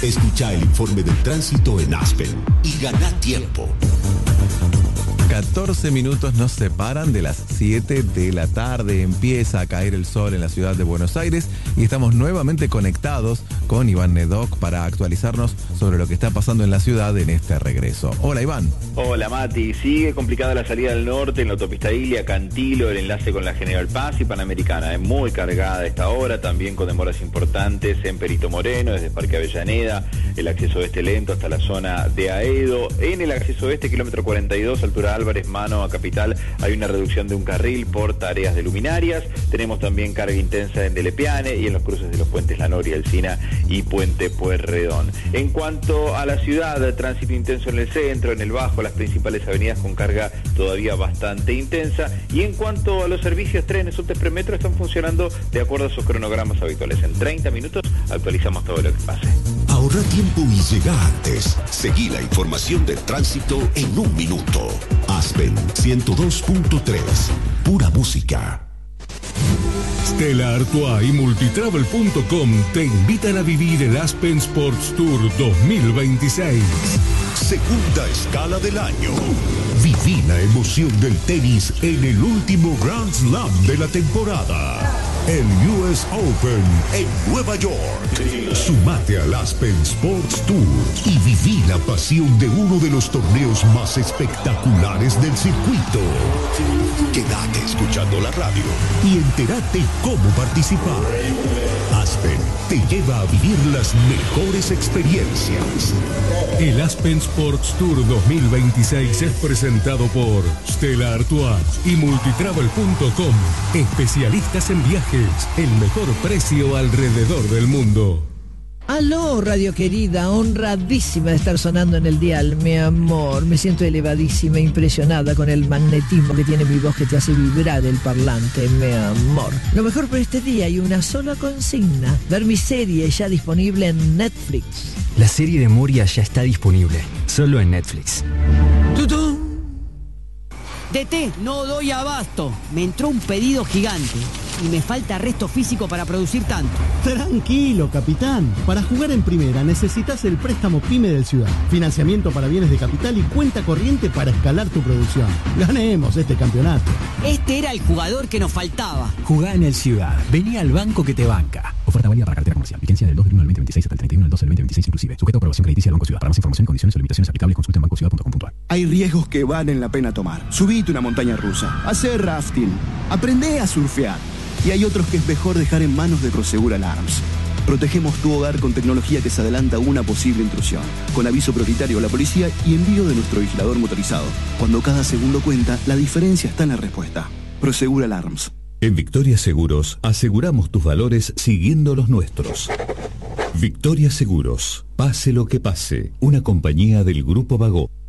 Escucha el informe del tránsito en Aspen y gana tiempo. 14 minutos nos separan de las 7 de la tarde. Empieza a caer el sol en la ciudad de Buenos Aires y estamos nuevamente conectados con Iván Nedoc para actualizarnos sobre lo que está pasando en la ciudad en este regreso. Hola, Iván. Hola, Mati. Sigue complicada la salida del norte en la autopista Ilia, Cantilo, el enlace con la General Paz y Panamericana. Es muy cargada a esta hora, también con demoras importantes en Perito Moreno, desde Parque Avellaneda, el acceso oeste lento hasta la zona de Aedo. En el acceso oeste, kilómetro 42, altura Álvarez, mano a Capital, hay una reducción de un carril por tareas de luminarias. Tenemos también carga intensa en Delepiane y en los cruces de los puentes La Noria, Alsina y Puente Pueyrredón. En cuanto a la ciudad, tránsito intenso en el centro, en el bajo, las principales avenidas con carga todavía bastante intensa. Y en cuanto a los servicios, trenes, subtes, premetro están funcionando de acuerdo a sus cronogramas habituales. En 30 minutos actualizamos todo lo que pase. Ahorra tiempo y llega antes. Seguí la información del tránsito en un minuto. Aspen 102.3. Pura música. Stella Artois y Multitravel.com te invitan a vivir el Aspen Sports Tour 2026. Segunda escala del año. Viví la emoción del tenis en el último Grand Slam de la temporada. El US Open en Nueva York. Sumate al Aspen Sports Tour y viví la pasión de uno de los torneos más espectaculares del circuito. Quédate escuchando la radio y entérate cómo participar. Aspen te lleva a vivir las mejores experiencias. El Aspen Sports Tour 2026 es presentado por Stella Artois y Multitravel.com. Especialistas en viajes, el mejor precio alrededor del mundo. Aló, radio querida, honradísima de estar sonando en el dial, mi amor. Me siento elevadísima, impresionada con el magnetismo que tiene mi voz que te hace vibrar el parlante, mi amor. Lo mejor por este día y una sola consigna: ver mi serie ya disponible en Netflix. La serie de Moria ya está disponible, solo en Netflix. ¡Tutú! DT, no doy abasto. Me entró un pedido gigante y me falta resto físico para producir tanto. Tranquilo, capitán. Para jugar en primera necesitas el préstamo PYME del Ciudad. Financiamiento para bienes de capital y cuenta corriente para escalar tu producción. Ganemos este campeonato. Este era el jugador que nos faltaba. Jugá en el Ciudad. Vení al banco que te banca. Oferta válida para cartera comercial. Vigencia del 2 del 1 del 2026 hasta el 31 del 12 del 2026 inclusive. Sujeto a aprobación crediticia del Banco Ciudad. Para más información, condiciones o limitaciones aplicables, consulta en bancociudad.com.ar. Hay riesgos que valen la pena tomar. Subite una montaña rusa. Hacer rafting. Aprende a surfear. Y hay otros que es mejor dejar en manos de Prosegur Alarms. Protegemos tu hogar con tecnología que se adelanta a una posible intrusión, con aviso prioritario a la policía y envío de nuestro vigilador motorizado. Cuando cada segundo cuenta, la diferencia está en la respuesta. Prosegur Alarms. En Victoria Seguros aseguramos tus valores siguiendo los nuestros. Victoria Seguros, pase lo que pase, una compañía del Grupo Vago.